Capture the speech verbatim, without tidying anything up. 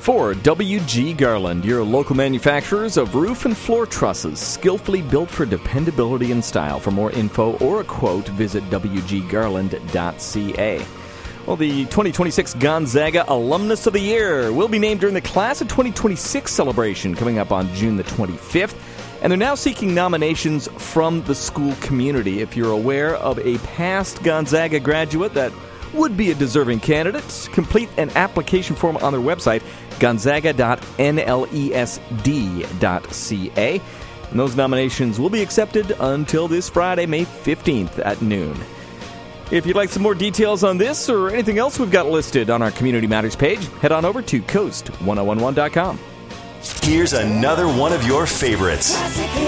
for W G Garland, your local manufacturers of roof and floor trusses, skillfully built for dependability and style. For more info or a quote, visit w g garland dot c a. Well, the twenty twenty-six Gonzaga Alumnus of the Year will be named during the Class of twenty twenty-six celebration coming up on June the twenty-fifth. And they're now seeking nominations from the school community. If you're aware of a past Gonzaga graduate that would be a deserving candidate, complete an application form on their website, gonzaga dot n l e s d dot c a. And those nominations will be accepted until this Friday, May fifteenth at noon. If you'd like some more details on this or anything else we've got listed on our Community Matters page, head on over to coast ten eleven dot com. Here's another one of your favorites.